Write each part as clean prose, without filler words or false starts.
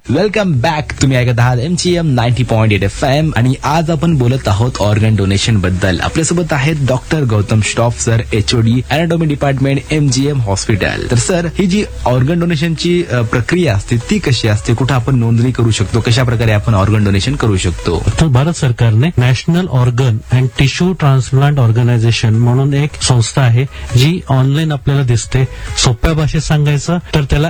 Welcome back. तुम्ही ऐकत आहात MGM 90.8 FM आणि आज आपण बोलत आहोत ऑर्गन डोनेशन बद्दल. आपल्यासोबत आहेत doctor Gautam Shroff sir, HOD anatomy department, MGM hospital. तर सर, ही जी ऑर्गन डोनेशनची प्रक्रिया असते ती कशी असते, कुठे आपण नोंदणी करू शकतो, कशा प्रकारे आपण ऑर्गन डोनेशन करू शकतो? तर भारत सरकारने national organ and tissue transplant organisation म्हणून एक संस्था आहे जी ऑनलाईन आपल्याला दिसते. सोप्या भाषेत सांगायचं तर त्याला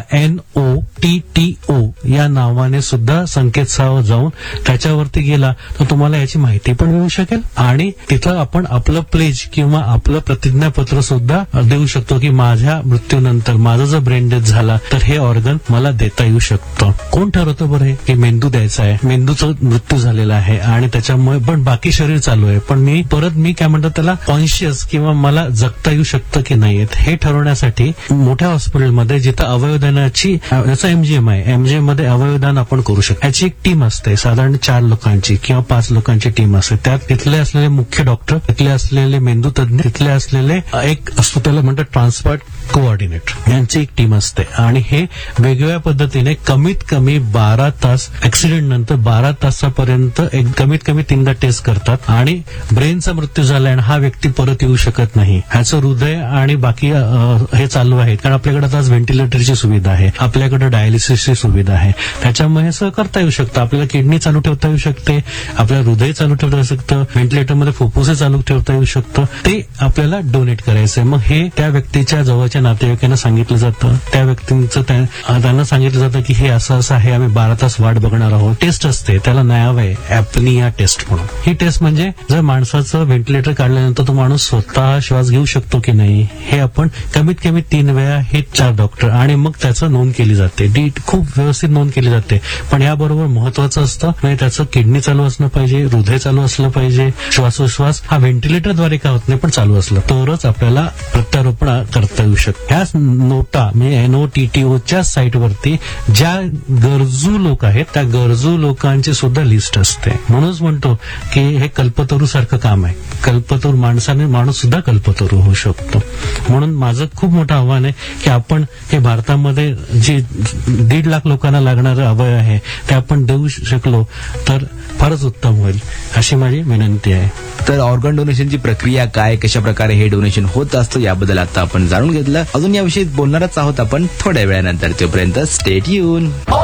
NOTTO या नावाने सुद्धा संकेतस्थळावर जाऊन त्याच्यावरती गेला तर तुम्हाला याची माहिती पण मिळू शकेल आणि तिथं आपण आपलं प्लेज किंवा आपलं प्रतिज्ञापत्र सुद्धा देऊ शकतो की माझ्या मृत्यूनंतर माझा जर ब्रेन डेथ झाला तर हे ऑर्गन मला देता येऊ शकतं. कोण ठरवतं बरं हे की मेंदू द्यायचा आहे, मेंदूचा मृत्यू झालेला आहे आणि त्याच्यामुळे पण बाकी शरीर चालू आहे, पण मी काय म्हणतो त्याला कॉन्शियस किंवा मला जगता येऊ शकतं की नाही हे ठरवण्यासाठी मोठ्या हॉस्पिटलमध्ये जिथं अवयवदानाची जसं MGM आहे, MGM मध्ये अवयवदान आपण करू शकतो. याची एक टीम असते, साधारण 4 लोकांची किंवा 5 लोकांची टीम असते. त्यात तिथले असलेले मुख्य डॉक्टर, तिथले असलेले मेंदू तज्ञ, तिथले असलेले एक असतो त्याला म्हणतात ट्रान्सप्लांट कोऑर्डिनेटर, यांची एक टीम असते आणि हे वेगवेगळ्या पद्धतीने कमीत कमी 12 तास ऍक्सिडेंट नंतर 12 तासापर्यंत एक कमीत कमी 3दा टेस्ट करतात आणि ब्रेनचा मृत्यू झाला आणि हा व्यक्ती परत येऊ शकत नाही, ह्याचं हृदय आणि बाकी हे चालू आहेत. कारण आपल्याकडे आज व्हेंटिलेटरची सुविधा आहे, आपल्याकडे डायलिसिसची सुविधा आहे, त्याच्यामुळे हे सगळं करता येऊ शकतं. आपल्याला किडनी चालू ठेवता येऊ शकते, आपल्याला हृदय चालू ठेवता येऊ शकतं, व्हेंटिलेटरमध्ये फुफ्फुसे चालू ठेवता येऊ शकतं. ते आपल्याला डोनेट करायचंय. मग हे त्या व्यक्तीच्या जवळच्या नातेवाईकांना सांगितलं जातं, त्या व्यक्तींचं त्यांना सांगितलं जातं की हे असं असं आहे, आम्ही 12 तास वाट बघणार आहोत. टेस्ट असते, त्याला नाव आहे ऍपनिया टेस्ट म्हणून. ही टेस्ट म्हणजे जर माणसाचं व्हेंटिलेटर काढल्यानंतर तो माणूस स्वतः श्वास घेऊ शकतो की नाही हे आपण कमीत कमी 3 वेळा हे 4 डॉक्टर आणि मग त्याचं नोंद केली जाते. खूप व्यवस्थित नोंद केली जाते. पण याबरोबर महत्वाचं असतं म्हणजे त्याचं किडनी चालू असलं पाहिजे, हृदय चालू असलं पाहिजे, श्वासोश्वास हा व्हेंटिलेटरद्वारे का होत नाही पण चालू असलं तरच आपल्याला प्रत्यारोपण करता येऊ शकतं. ह्याच नोटा म्हणजे NOTTOच्या साईटवरती ज्या गरजू लोक आहेत त्या गरजू लोकांची सुद्धा लिस्ट असते. म्हणूनच म्हणतो की हे कल्पतरू सारखं काम आहे. कल्पतरू माणूस सुद्धा कल्पतरू होऊ शकतो. म्हणून माझं खूप मोठं आव्हान आहे की आपण हे भारतामध्ये जे 1.5 लाख लोकांना लागणारं अवयव आहे ते आपण देऊ शकलो तर फारच उत्तम होईल अशी माझी विनंती आहे. तर ऑर्गन डोनेशनची प्रक्रिया काय, कशा प्रकारे हे डोनेशन होत असतं याबद्दल आता आपण जाणून घेतलं. अजून याविषयी बोलणारच आहोत आपण थोड्या वेळानंतर. तोपर्यंत स्टे ट्यून.